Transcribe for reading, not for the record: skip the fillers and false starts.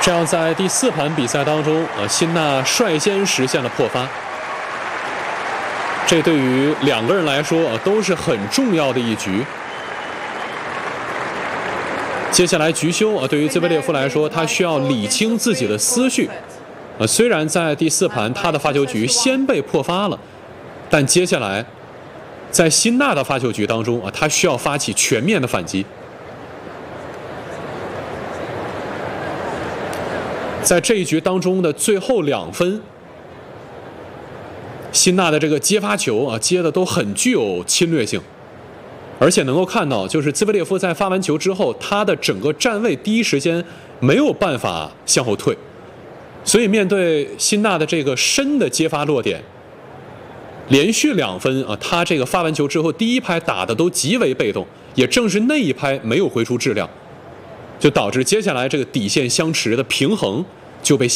这样在第4盘比赛当中，辛纳率先实现了破发。这对于两个人来说都是很重要的一局。接下来局休对于兹维列夫来说，他需要理清自己的思绪。虽然在第4盘他的发球局先被破发了，但接下来在辛纳的发球局当中他需要发起全面的反击。在这一局当中的最后2分，辛纳的这个接发球接的都很具有侵略性，而且能够看到，就是兹维列夫在发完球之后，他的整个站位第一时间没有办法向后退，所以面对辛纳的这个深的接发落点，连续2分他这个发完球之后第一拍打的都极为被动，也正是那一拍没有挥出质量，就导致接下来这个底线相持的平衡就被